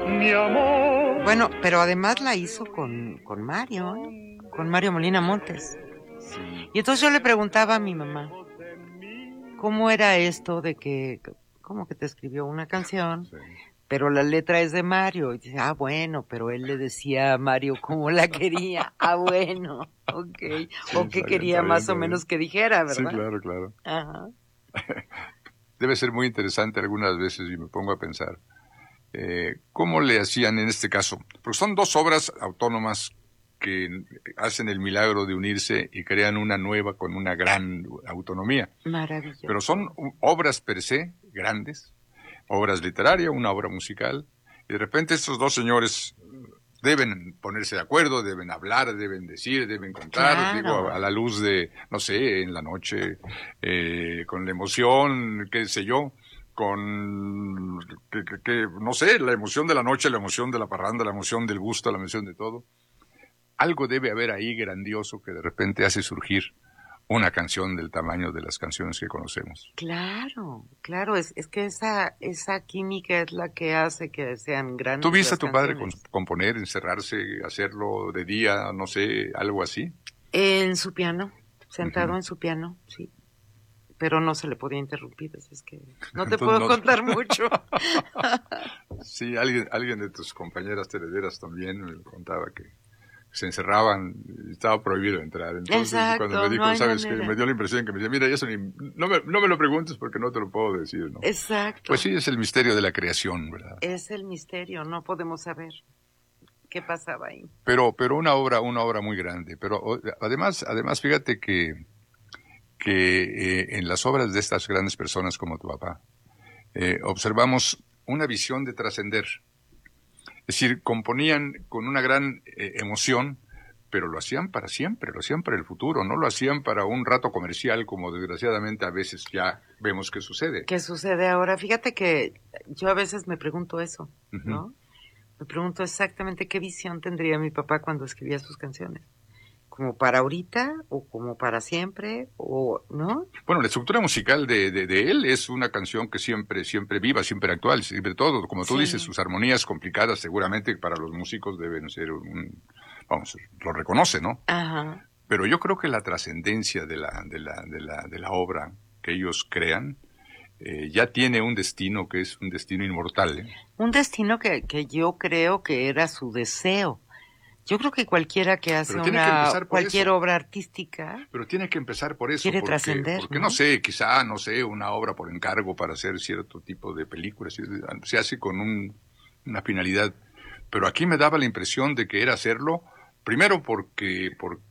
mi amor. Bueno, pero además la hizo con Mario, con Mario Molina Montes. Sí. Y entonces yo le preguntaba a mi mamá, ¿cómo era esto de que, cómo que te escribió una canción, Sí. pero la letra es de Mario? Y dice, bueno, pero él le decía a Mario cómo la quería. Bueno, ok. Sí, O qué está bien, quería está bien, más está o menos bien. que dijera, ¿verdad? Sí, claro, claro. Ajá. Debe ser muy interesante algunas veces y me pongo a pensar cómo le hacían en este caso, porque son dos obras autónomas que hacen el milagro de unirse y crean una nueva con una gran autonomía. Maravilloso. Pero son obras per se grandes, obras literarias, una obra musical, y de repente estos dos señores deben ponerse de acuerdo, deben hablar, deben decir, deben contar, Claro. digo, a la luz de, no sé, en la noche, con la emoción, qué sé yo, con, no sé, la emoción de la noche, la emoción de la parranda, la emoción del gusto, la emoción de todo. Algo debe haber ahí grandioso que de repente hace surgir una canción del tamaño de las canciones que conocemos. Claro, claro, es que esa química es la que hace que sean grandes. ¿Tú viste las a tu padre canciones. componer, encerrarse, hacerlo de día, no sé, algo así? En su piano, sentado Ujú. en su piano, sí. Pero no se le podía interrumpir, así es que no te Entonces, puedo no. contar mucho. Sí, alguien de tus compañeras telederas también me contaba que se encerraban y estaba prohibido entrar. Entonces, cuando me Exacto, no dijo, hay ¿sabes qué? manera. Me dio la impresión que me decía, mira, eso no me lo preguntes porque no te lo puedo decir, ¿no? Exacto. Pues sí, es el misterio de la creación, ¿verdad? Es el misterio, no podemos saber qué pasaba ahí. Pero una obra muy grande. Pero además, fíjate que en las obras de estas grandes personas como tu papá, observamos una visión de trascender. Es decir, componían con una gran emoción, pero lo hacían para siempre, lo hacían para el futuro, no lo hacían para un rato comercial como desgraciadamente a veces ya vemos que sucede. ¿Qué sucede ahora? Fíjate que yo a veces me pregunto eso, ¿no? Uh-huh. Me pregunto exactamente qué visión tendría mi papá cuando escribía sus canciones. ¿Como para ahorita o como para siempre o no? Bueno, la estructura musical de él es una canción que siempre viva, siempre actual, siempre todo. Como tú dices, sus armonías complicadas seguramente para los músicos deben ser vamos, lo reconoce, ¿no? Ajá. Pero yo creo que la trascendencia de la obra que ellos crean ya tiene un destino que es un destino inmortal, ¿eh? Un destino que yo creo que era su deseo. Yo creo que cualquiera que hace cualquier obra artística, pero tiene que empezar por eso, quiere trascender, porque ¿no? no sé, quizá, no sé, una obra por encargo para hacer cierto tipo de películas, se hace con una finalidad, pero aquí me daba la impresión de que era hacerlo, primero porque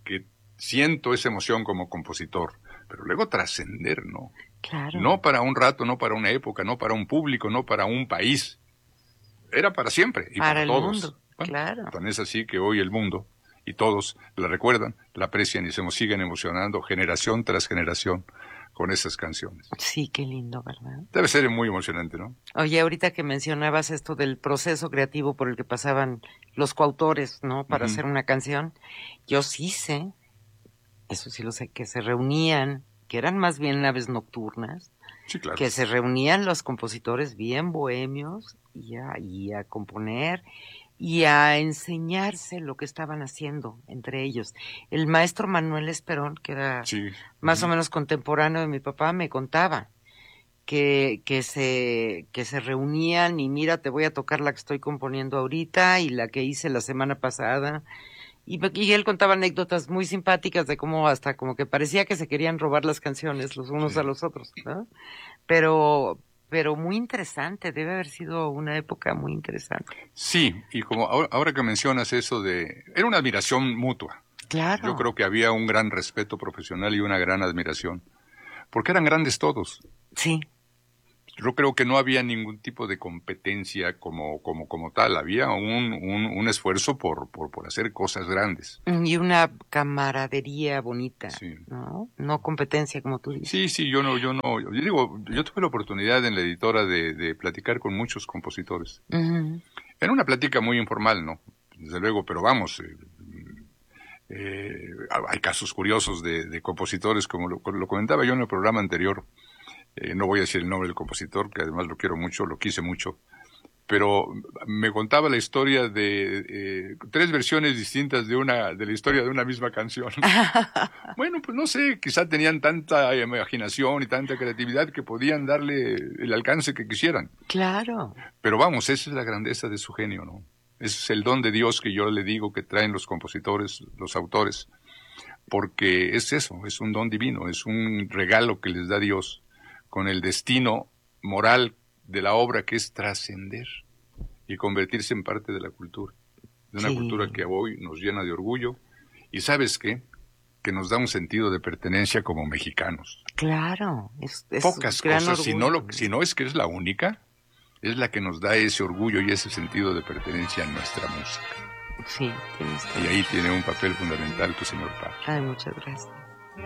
siento esa emoción como compositor, pero luego trascender, ¿no? Claro. No para un rato, no para una época, no para un público, no para un país, era para siempre y para el todos. Mundo. Bueno, claro. Tan es así que hoy el mundo y todos la recuerdan, la aprecian y se siguen emocionando generación tras generación con esas canciones. Sí, qué lindo, ¿verdad? Debe ser muy emocionante, ¿no? Oye, ahorita que mencionabas esto del proceso creativo por el que pasaban los coautores, ¿no? Para hacer una canción, yo sí sé, eso sí lo sé, que se reunían, que eran más bien naves nocturnas, sí, claro. Que se reunían los compositores bien bohemios y a componer y a enseñarse lo que estaban haciendo entre ellos. El maestro Manuel Esperón, que era más o menos contemporáneo de mi papá, me contaba que se reunían y mira, te voy a tocar la que estoy componiendo ahorita y la que hice la semana pasada. Y él contaba anécdotas muy simpáticas de cómo hasta como que parecía que se querían robar las canciones los unos a los otros, ¿no? Pero muy interesante, debe haber sido una época muy interesante. Sí, y como ahora que mencionas eso era una admiración mutua. Claro. Yo creo que había un gran respeto profesional y una gran admiración, porque eran grandes todos. Sí. Yo creo que no había ningún tipo de competencia como tal, había un esfuerzo por hacer cosas grandes. Y una camaradería bonita, sí. ¿no? No competencia, como tú dices. Sí, yo tuve la oportunidad en la editora de platicar con muchos compositores. Era una plática muy informal, ¿no? Desde luego, pero vamos, hay casos curiosos de compositores, como lo comentaba yo en el programa anterior. No voy a decir el nombre del compositor, que además lo quiero mucho, lo quise mucho, pero me contaba la historia de 3 versiones distintas de la historia de una misma canción. Bueno, pues no sé, quizá tenían tanta imaginación y tanta creatividad que podían darle el alcance que quisieran. Claro. Pero vamos, esa es la grandeza de su genio, ¿no? Ese es el don de Dios que yo le digo que traen los compositores, los autores, porque es eso, es un don divino, es un regalo que les da Dios con el destino moral de la obra, que es trascender y convertirse en parte de la cultura, de una cultura que hoy nos llena de orgullo y ¿sabes qué? Que nos da un sentido de pertenencia como mexicanos. Claro, es pocas gran cosas, orgullo. si no es que es la única, es la que nos da ese orgullo y ese sentido de pertenencia en nuestra música. Sí, tienes y ahí tiene un papel fundamental tu señor padre. Ay, muchas gracias.